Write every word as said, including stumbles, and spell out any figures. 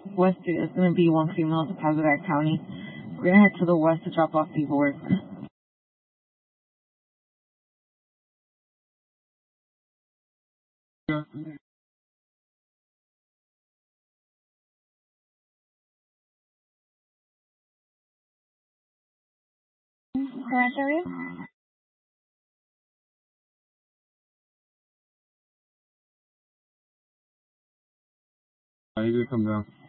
West is going to be one female to Pascagoula County. We're going to head to the west to drop off paperwork. Yeah. Sorry? I need to come down.